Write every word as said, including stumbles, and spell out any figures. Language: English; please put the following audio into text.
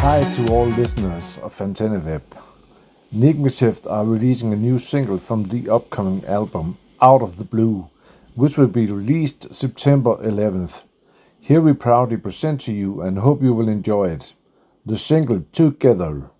Hi to all listeners of AntennaWeb. Nigmative are releasing a new single from the upcoming album Out of the Blue, which will be released September eleventh. Here we proudly present to you and hope you will enjoy it. The single Together.